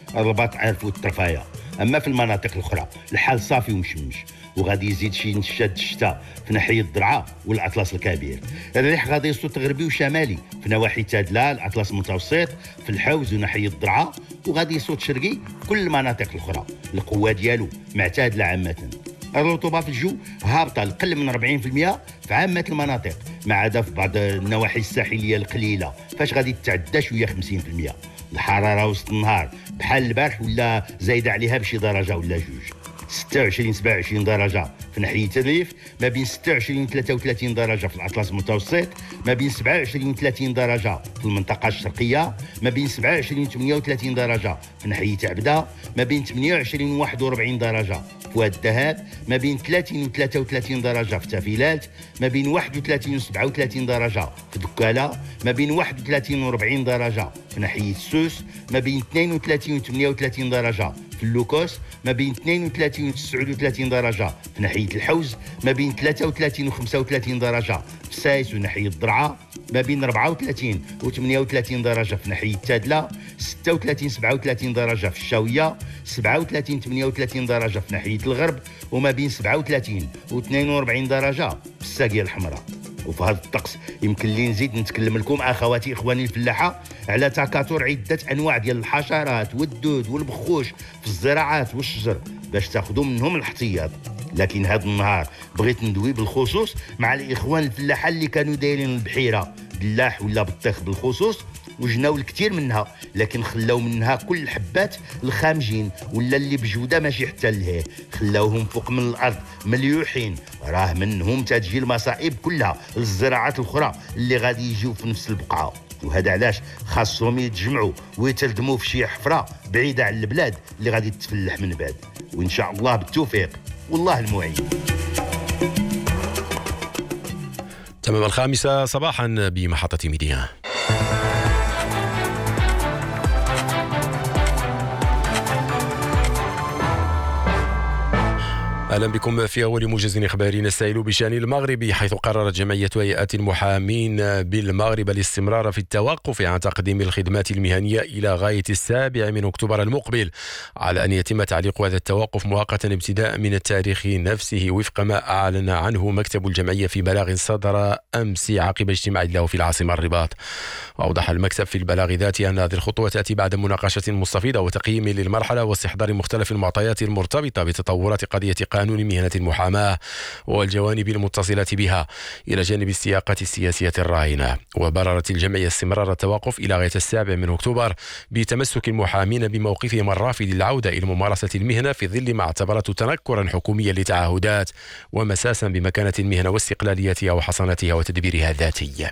الرباط عارف والطرفايه. اما في المناطق الاخرى الحال صافي ومشمش، وغادي يزيد شي نشاد الشتاء في ناحيه الضرعه والاطلس الكبير. الريح غادي يصوت غربي وشمالي في نواحي تادله، الاطلس المتوسط، في الحوز وناحيه الضرعه، وغادي يصوت شرقي في كل المناطق الاخرى. القوه ديالو معتدله عامه. الرطوبه في الجو هابطه لقل من 40% في عامه المناطق، ما عدا في بعض النواحي الساحليه القليله فاش غادي تتعدى شويه 50%. الحراره وسط النهار بحال البارح ولا زايده عليها بشي درجه ولا جوج. 26 27 درجه في ناحيه الريف، ما بين 26 33 درجه في الاطلس المتوسط، ما بين 27 30 درجه في المنطقه الشرقيه، ما بين 27 38 درجه في ناحيه عبده، ما بين 28 41 درجه في واد الذهب، ما بين 30 و 33 درجه في تافيلات، ما بين 31 و 37 درجه في دكاله، ما بين 31 و 40 درجه في ناحيه السوس، ما بين 32 و 38 درجه في اللوكوس، ما بين 32 و 39 درجه في ناحيه الحوز، ما بين 33 و 35 درجه في السايس وناحيه الضرعه، ما بين 34 و 38 درجه في ناحيه تادله، 36 37 درجه في الشاويه، 37 38 درجه في ناحيه الغرب، وما بين 37 و 42 درجه في الساقيه الحمراء. وفي هذا الطقس يمكن لي نزيد نتكلم لكم اخواتي اخواني الفلاحه على تكاثر عده انواع ديال الحشرات والدود والبخوش في الزراعات والشجر باش تاخذوا منهم الاحتياط. لكن هذا النهار بغيت ندوي بالخصوص مع الاخوان الفلاحه اللي كانوا دايرين البحيره باللاح ولا بالطيخ بالخصوص، وجناو الكثير منها لكن خلاو منها كل الحبات الخامجين ولا اللي بجوده ماشي حتى لهيه، خلاوهم فوق من الارض مليوحين. راه منهم تجي المصائب كلها للزراعات الاخرى اللي غادي يجيو في نفس البقعه. وهذا علاش خاصهم يتجمعوا ويتردموا في شي حفره بعيده عن البلاد اللي غادي تفلح من بعد، وان شاء الله بالتوفيق والله المعين. تمام 5 صباحا بمحطة ميديا. أهلا بكم في أول موجز إخباري نستهل بشأن المغرب، حيث قررت جمعية هيئات المحامين بالمغرب الاستمرار في التوقف عن تقديم الخدمات المهنية إلى غاية 7 من أكتوبر المقبل، على أن يتم تعليق هذا التوقف مؤقتا ابتداء من التاريخ نفسه وفق ما أعلن عنه مكتب الجمعية في بلاغ صدر أمس عقب اجتماع له في العاصمة الرباط. وأوضح المكتب في البلاغ ذاته أن هذه الخطوة تأتي بعد مناقشة مستفيضة وتقييم للمرحلة واستحضار مختلف المعطيات المرتبطة بتطورات قضية قانون مهنة المحاماة والجوانب المتصلة بها إلى جانب السياقات السياسية الراهنة. وبررت الجمعية استمرار التوقف إلى غاية 7 من أكتوبر بتمسك المحامين بموقفهم الرافض للعودة إلى ممارسة المهنة في ظل ما اعتبرته تنكرا حكوميا لتعهدات ومساسا بمكانة المهنة واستقلاليتها وحصانتها وتدبيرها الذاتي.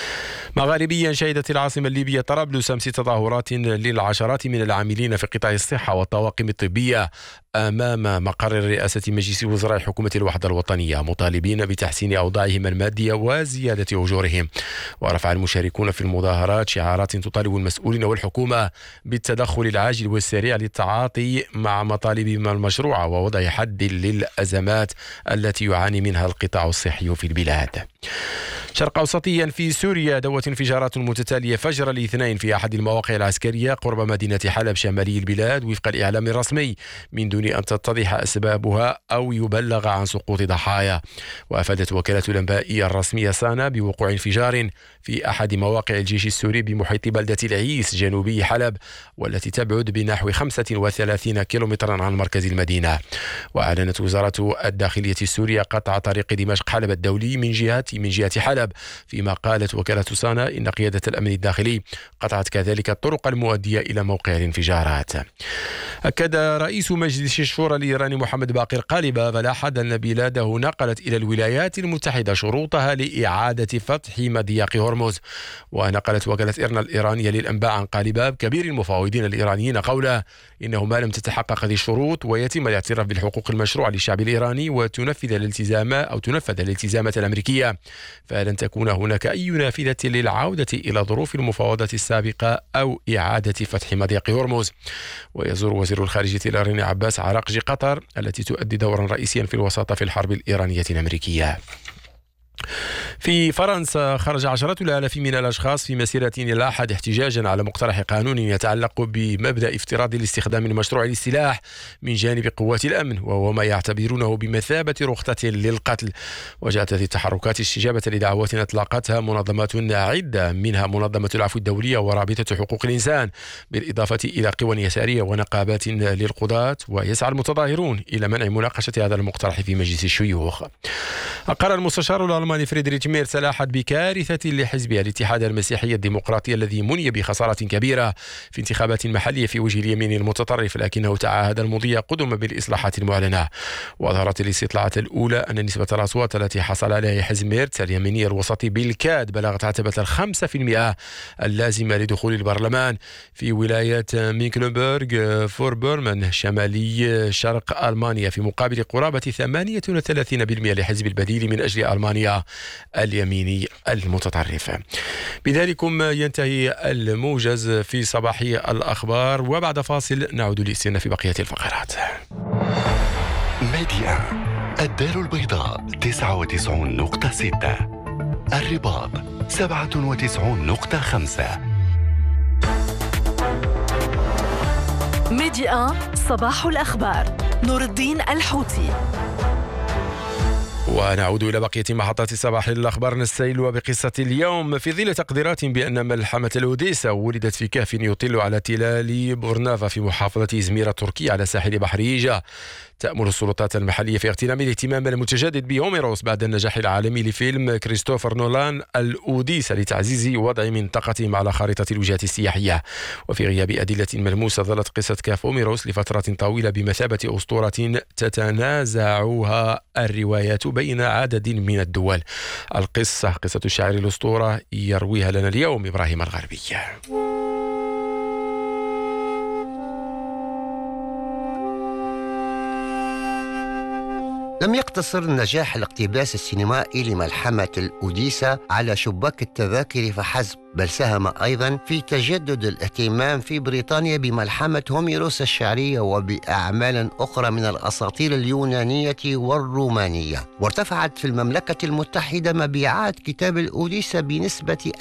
مغاربيا شهدت العاصمة الليبية طرابلس أمس تظاهرات للعشرات من العاملين في قطاع الصحة والطواقم الطبية أمام مقر رئاسة مجلس وزراء حكومة الوحدة الوطنية، مطالبين بتحسين أوضاعهم المادية وزيادة أجورهم. ورفع المشاركون في المظاهرات شعارات تطالب المسؤولين والحكومة بالتدخل العاجل والسريع للتعاطي مع مطالبهم المشروعة ووضع حد للأزمات التي يعاني منها القطاع الصحي في البلاد. شرق أوسطيا في سوريا دوت انفجارات متتالية فجر الاثنين في أحد المواقع العسكرية قرب مدينة حلب شمالي البلاد وفق الإعلام الرسمي، من دون أن تتضح أسبابها أو يبلغ عن سقوط ضحايا. وأفادت وكالة الأنباء الرسمية سانا بوقوع انفجار في أحد مواقع الجيش السوري بمحيط بلدة العيس جنوبي حلب، والتي تبعد بنحو 35 كيلومترا عن مركز المدينة. وأعلنت وزارة الداخلية السورية قطع طريق دمشق حلب الدولي من جهة حلب، فيما قالت وكالة سانا إن قيادة الأمن الداخلي قطعت كذلك الطرق المؤدية إلى موقع الانفجارات. أكد رئيس مجلس الشورى الإيراني محمد باقر قالباف لاحظ أن بلاده نقلت إلى الولايات المتحدة شروطها لإعادة فتح مضيق هرمز. ونقلت وكالة إيرنا الإيرانية للأنباء عن قالباف كبير المفاوضين الإيرانيين قوله إنه ما لم تتحقق هذه الشروط ويتم الاعتراف بالحقوق المشروعة للشعب الإيراني وتنفذ الالتزامات الأمريكية، فلن تكون هناك أي نافذة للعودة إلى ظروف المفاوضات السابقة أو إعادة فتح مضيق هرمز. ويزور وزير الخارجية الإيراني عباس عراقجي قطر التي تؤدي دورا رئيسيا في الوساطة في الحرب الإيرانية الأمريكية. في فرنسا خرج عشرات الآلاف من الأشخاص في مسيرة إلى الأحد احتجاجا على مقترح قانون يتعلق بمبدأ افتراض الاستخدام المشروع للسلاح من جانب قوات الأمن، وهو ما يعتبرونه بمثابة رخصة للقتل. وجاءت هذه التحركات استجابة لدعوات أطلقتها منظمات عدة، منها منظمة العفو الدولية ورابطة حقوق الإنسان، بالإضافة إلى قوى يسارية ونقابات للقضاة. ويسعى المتظاهرون إلى منع مناقشة هذا المقترح في مجلس الشيوخ. أقر المستشار الألماني فريدريش ميرتس الأحد بكارثة لحزبه الاتحاد المسيحي الديمقراطي الذي مني بخسارة كبيرة في انتخابات محلية في وجه اليمين المتطرف، لكنه تعهد المضي قدما بالإصلاحات المعلنة. وأظهرت الاستطلاعات الأولى أن نسبة الأصوات التي حصل عليها حزب ميرتس اليميني الوسطي بالكاد بلغت عتبة 5% اللازمة لدخول البرلمان في ولاية ميكلنبورغ فوربورمن شمالي شرق ألمانيا، في مقابل قرابة 38% لحزب البديل من أجل ألمانيا اليميني المتطرف. بذلكم ينتهي الموجز في صباح الأخبار، وبعد فاصل نعود لاستئناف بقية الفقرات. ميديا الدار البيضاء 99.6، الرباط 97.5. ميديا صباح الأخبار، نور الدين الحوتي. ونعود إلى بقية محطات صباح الأخبار، نستهل بقصة اليوم في ظل تقديرات بأن ملحمة الأوديسا ولدت في كهف يطل على تلال بورنافا في محافظة إزمير التركية على ساحل بحر إيجا. تأمل السلطات المحلية في اغتنام الاهتمام المتجدد بهوميروس بعد النجاح العالمي لفيلم كريستوفر نولان الأوديسا لتعزيز وضع منطقتهم على خارطة الوجهات السياحية. وفي غياب أدلة ملموسة ظلت قصة كهف هوميروس لفترة طويلة بمثابة أسطورة تتنازعها الروايات بين عدد من الدول. القصة قصة الشاعر الأسطورة يرويها لنا اليوم إبراهيم الغربي. لم يقتصر نجاح الاقتباس السينمائي لملحمة الأوديسا على شباك التذاكر فحسب، بل ساهم أيضا في تجدد الاهتمام في بريطانيا بملحمة هوميروس الشعرية وبأعمال أخرى من الأساطير اليونانية والرومانية. وارتفعت في المملكة المتحدة مبيعات كتاب الأوديسا بنسبة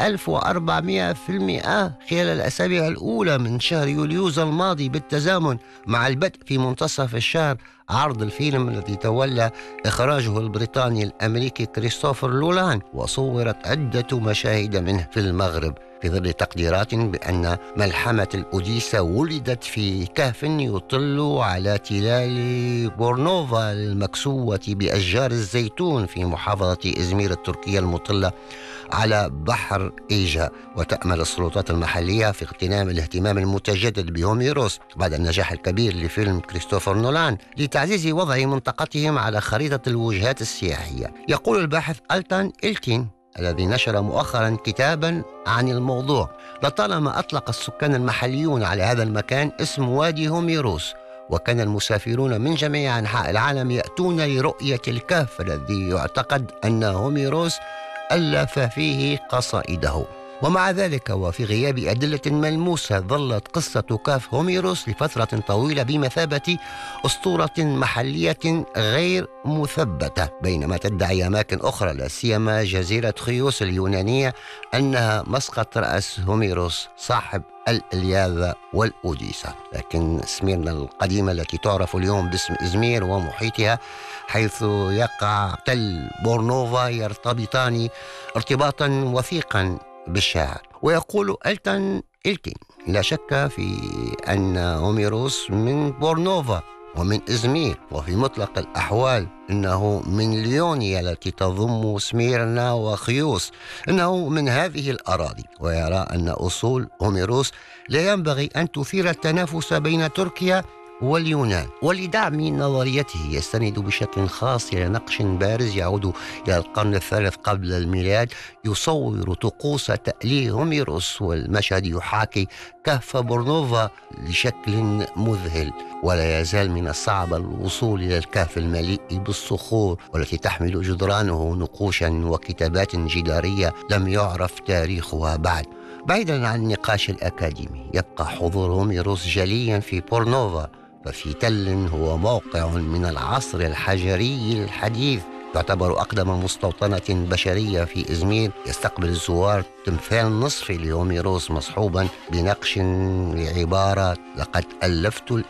1400% خلال الأسابيع الأولى من شهر يوليوز الماضي، بالتزامن مع البدء في منتصف الشهر عرض الفيلم الذي تولى إخراجه البريطاني الأمريكي كريستوفر نولان، وصورت عدة مشاهد منه في المغرب، في ظل تقديرات بأن ملحمة الأوديسا ولدت في كهف يطل على تلال بورنوفا المكسوة بأشجار الزيتون في محافظة إزمير التركية المطلة على بحر إيجا. وتأمل السلطات المحلية في اغتنام الاهتمام المتجدد بهوميروس بعد النجاح الكبير لفيلم كريستوفر نولان لتعزيز وضع منطقتهم على خريطة الوجهات السياحية. يقول الباحث ألتان إلتين الذي نشر مؤخرا كتابا عن الموضوع: لطالما أطلق السكان المحليون على هذا المكان اسم وادي هوميروس، وكان المسافرون من جميع أنحاء العالم يأتون لرؤية الكهف الذي يعتقد أن هوميروس ألف فيه قصائده. ومع ذلك وفي غياب أدلة ملموسة ظلت قصة كهف هوميروس لفترة طويلة بمثابة أسطورة محلية غير مثبتة، بينما تدعي أماكن أخرى لا سيما جزيرة خيوس اليونانية أنها مسقط رأس هوميروس صاحب الإلياذة والأوديسا. لكن سميرنا القديمة التي تعرف اليوم باسم إزمير ومحيطها حيث يقع تل بورنوفا يرتبطان ارتباطا وثيقا بالشاعر. ويقول ألتان إلتين: لا شك في أن هوميروس من بورنوفا ومن إزمير، وفي مطلق الأحوال إنه من ليونيا التي تضم سميرنا وخيوس، إنه من هذه الأراضي. ويرى أن أصول هوميروس لا ينبغي أن تثير التنافس بين تركيا واليونان. ولدعم نظريته يستند بشكل خاص إلى نقش بارز يعود إلى القرن الثالث قبل الميلاد يصور طقوس تأليه هوميروس، والمشهد يحاكي كهف بورنوفا لشكل مذهل. ولا يزال من الصعب الوصول إلى الكهف المليء بالصخور والتي تحمل جدرانه نقوشا وكتابات جدارية لم يعرف تاريخها بعد. بعيدا عن النقاش الأكاديمي، يبقى حضور هوميروس جليا في بورنوفا، ففي تل هو موقع من العصر الحجري الحديث تعتبر أقدم مستوطنة بشرية في إزمير. يستقبل الزوار تمثال نصفي لهوميروس مصحوبا بنقش بعبارة: لقد ألفت